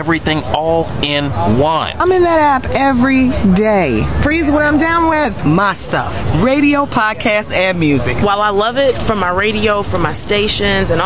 everything all in one. I'm in that app every day. Freeze what I'm down with. My stuff. Radio, podcast, and music. While I love it for my radio, for my stations, and